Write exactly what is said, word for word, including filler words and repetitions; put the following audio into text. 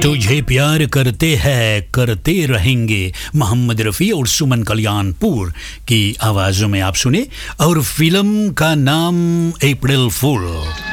तुझे प्यार करते हैं करते रहेंगे, मोहम्मद रफ़ी और सुमन कल्याणपुर की आवाज़ों में आप सुने। और फिल्म का नाम अप्रैल फूल।